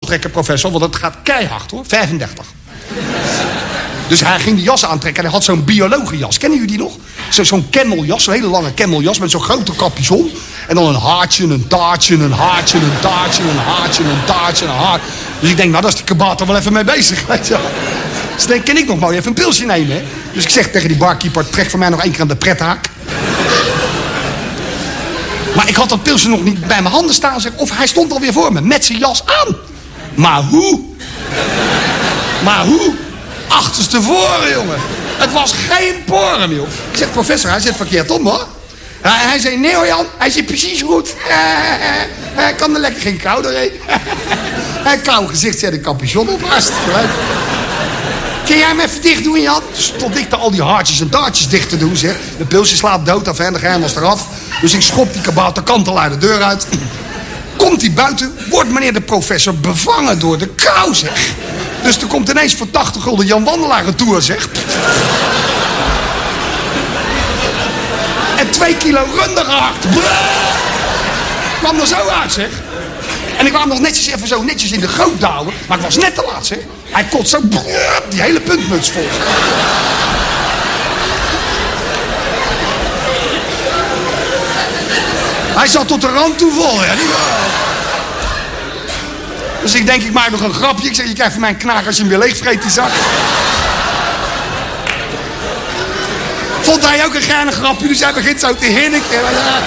aantrekken, professor, want het gaat keihard, hoor. 35. Dus hij ging die jas aantrekken en hij had zo'n biologenjas. Kennen jullie die nog? Zo'n cameljas, zo'n hele lange cameljas met zo'n grote capuchon. En dan een haartje, een taartje, een haartje, een taartje, een haartje, een taartje, een haartje. Dus ik denk, nou, daar is die kabouter wel even mee bezig, weet je wel. Dus dan kan ik nog maar even een pilsje nemen, hè. Dus ik zeg tegen die barkeeper, trek voor mij nog 1 keer aan de prethaak. Maar ik had dat pilsje nog niet bij mijn handen staan, zeg. Of hij stond alweer voor me, met zijn jas aan. Maar hoe? Maar hoe? Achterstevoren, jongen. Het was geen porum, joh. Ik zeg, professor, hij zit verkeerd om, hoor. Hij zei, nee hoor, Jan. Hij zit precies goed. Hij kan er lekker geen kou doorheen. Hij kou gezicht, zet een capuchon op. Hartstikke leuk. Kun jij hem even dicht doen, Jan? Dus stond ik daar al die haartjes en taartjes dicht te doen, zeg. De pilsje slaat dood af en de geheim was eraf. Dus ik schop die kabouter kantelaar de deur uit. Komt hij buiten, wordt meneer de professor bevangen door de kou, zeg. Dus er komt ineens voor 80 gulden Jan Wandelaar retour, zeg. En 2 kilo runderhart. Kwam er zo uit, zeg. En ik kwam nog netjes even zo netjes in de goot douwen. Maar ik was net te laat, zeg. Hij kot zo die hele puntmuts vol. Hij zat tot de rand toe vol, ja. Dus ik denk, ik maak nog een grapje. Ik zeg, je krijgt van mij een knaak als je hem weer leegvreet, die zak. Vond hij ook een geinig grapje, dus hij begint zo te hinniken.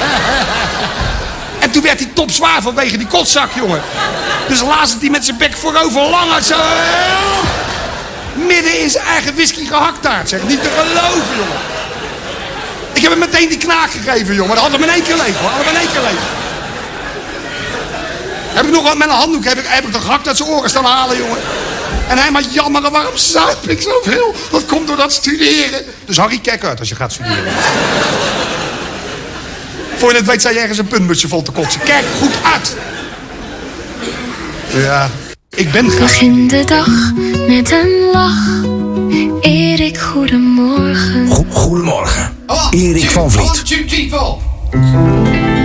En toen werd hij topzwaar vanwege die kotzak, jongen. Dus laatst hij met zijn bek voorover lang uit zo... midden in zijn eigen whisky gehaktaard, zeg. Niet te geloven, jongen. Ik heb hem meteen die knaak gegeven, jongen. Dat had hem in 1 keer leeg, hoor. Had hem in 1 keer leeg. Heb ik nog met een handdoek heb ik de gehakt uit zijn oren staan halen, jongen. En hij maar jammeren, waarom zuip ik zoveel? Dat komt door dat studeren. Dus Harry, kijk uit als je gaat studeren. Voor je het weet, zei je ergens een puntmutsje vol te kotsen. Kijk goed uit. Ja, ik ben... Begin de dag met een lach. Erik, goedemorgen. Goedemorgen. Erik van Vliet.